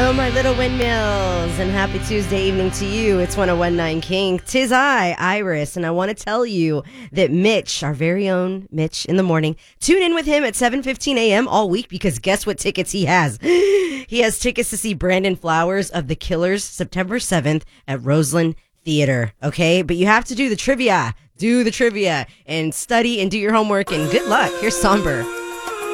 Hello, my little windmills, and happy Tuesday evening to you. It's 101.9 King. 'Tis I, Iris, and I want to tell you that Mitch, our very own Mitch in the morning, tune in with him at 7:15 a.m. all week because guess what tickets he has? He has tickets to see Brandon Flowers of The Killers September 7th at Roseland Theater, okay? But you have to do the trivia. Do the trivia and study and do your homework, and good luck. Here's Somber.